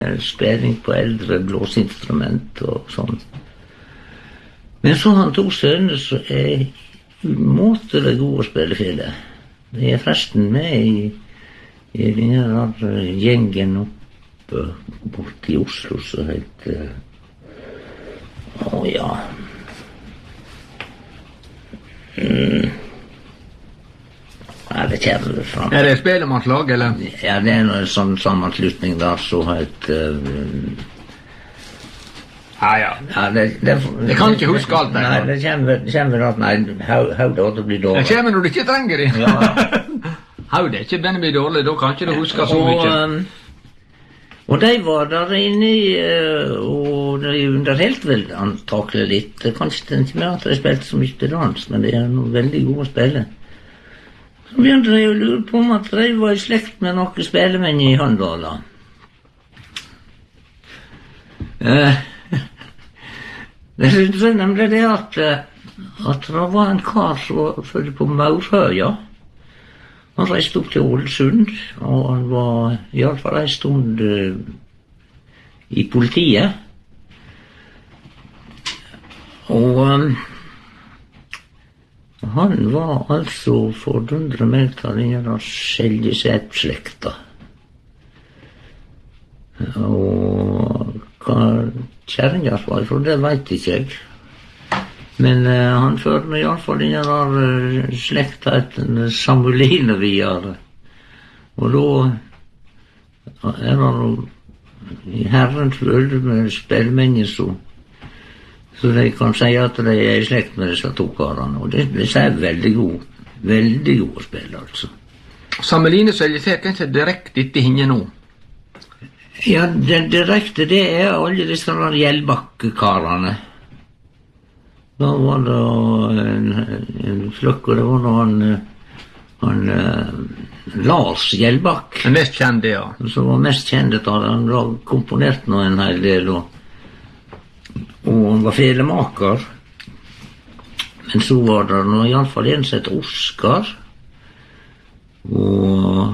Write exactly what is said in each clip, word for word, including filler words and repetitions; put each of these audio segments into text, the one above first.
spilling på eldre blåseinstrument og sånn. Men så han to sønner så er umåtelig gode å spille fiole. Det er forresten med i, i denne der gjengen oppe borte i Oslo så heter Å ja mm. Ja, det kommer fram. Er det spellemannslag, eller? Ja, det er en sånn sammanslutning der, så heter... Uh, ja, ja. ja det, det, det kan ikke huske alt, nei. Nei, det kommer, det kommer at, nei, hodet det blir dårlig. Det kommer når du ikke trenger det. Ja. Hodet er ikke denne blir dårlig, da kan ikke du huske så mye. Og, um, og de var der inne, uh, og de underholdt vel antakelig litt. Kanskje ikke mer at de spilte så mye til dans, men det er noe veldig gode å spille. Så begynte jeg å lure på om at de var i slekt med noen spillemenn i Håndala. Eh, det synes jeg nemlig det at, at det var en kar som var født på Maurhøya. Han reiste opp til Ålesund, og han var i alle fall en stund uh, i politiet. Og... Um, Han var altså fordundret meg til denne Seljeseth-slekta. Og hva kjerringas var for, det vet ikke jeg. Men uh, han førte meg i alle fall denne der uh, slekta etter Samueline videre. Og da er det i Herrens vølde med spillmenn så Så de kan si at de er i slekt med disse to karene, og det, det er veldig god, veldig god å spille, altså. Sameline Seljeseth er ikke direkte etter henne nå? Ja, det direkte, det er alle disse Gjellbakke-karene. Da var det en, en fløkk, og det var da han, han Lars Gjellbakk. Den mest kjente, ja. Som var mest kjent av det, han har komponert nå en hel del, og Og han var felemaker. Men så var det nå i alle fall en som het Oskar. Og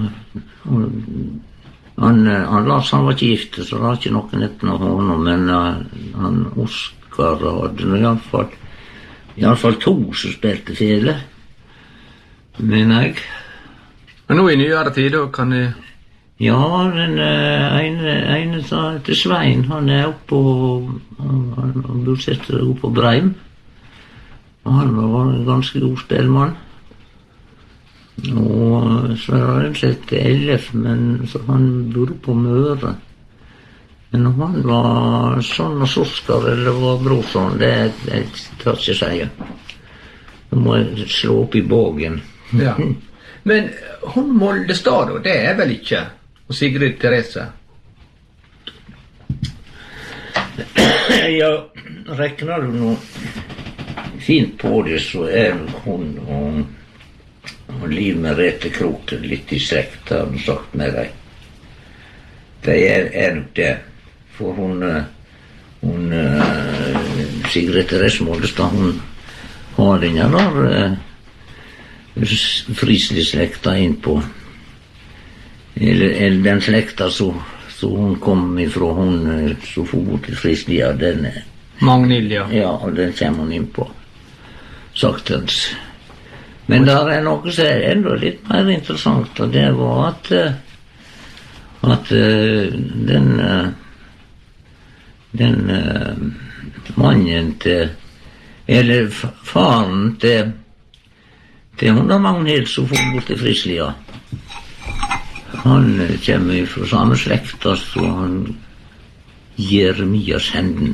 han, han Lars han var ikke gift, så det var ikke noen etter av honom. Men uh, han Oskar hadde nå i alle fall, i alle fall to som spilte fele. Mener jeg. Men nå i nyere tider kan jeg... Ja, den ene, ene til Svein, han er oppe på, han, han bosetter oppe på Breim. Og han var en ganske god spillmann. Og så er det en slett Ellef, men så han bodde på Møre. Men om han var sånn og Oskar, eller var brorson, det, det tør ikke si. Da må jeg slå opp i bågen. Ja. Men hun Moldestad, det er vel ikke... Og Sigrid Therese? Ja, rekner du nå fint på det, så er hun og, og Liv Merete Kroken litt i slekt, har hun sagt med deg. Det er, er nok det. For hun, hun Sigrid Therese Moldestad, hun har den der uh, Frisley-slekta inn på Eller, eller den slekta så, så hun kom ifra, hun så for til Frislia, den Magnhild, ja. Ja, og den kommer hun inn på saktens. Men der er noe som er enda litt mer interessant, og det var at at den den mannen til eller faren til til hun da Magnhild som for bort til Frislia. Han kommer fra samme slekt, så han Jeremias Henden.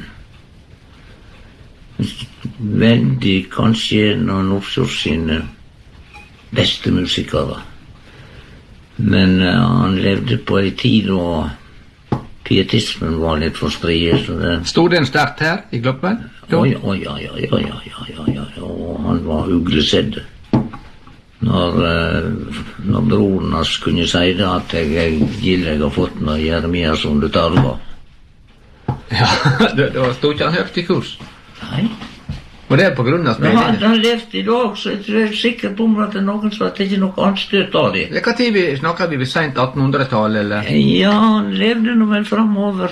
Veldig kanskje en av Nordfjords sine beste musikere. Men uh, han levde på en tid da pietismen var litt for strid. Stod den sterkt her i Gloppen? Oi, oi, ja, ja, ja, ja, ja, ja, ja, og han var uglesedd. Når, uh, når broren hans kunne si det at jeg er gild jeg har fått med Jeremias under tarva. Ja, det, det stod ikke han høyt i kurs? Nei. Og det er på grunn av Men hadde spredningen? han levd i dag, så jeg tror jeg er sikker på at det er noen som har tatt noe anstøt av det. Hva tid vi, snakker vi ved sent attenhundretall, eller? Ja, han levde nå vel framover